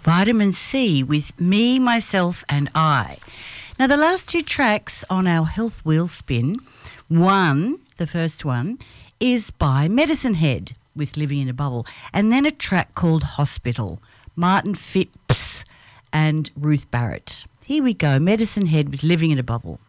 Vitamin C with Me, Myself and I. Now, the last two tracks on our Health Wheel Spin, the first one, is by Medicine Head with Living in a Bubble, and then a track called Hospital, Martin Phipps and Ruth Barrett. Here we go, Medicine Head with Living in a Bubble.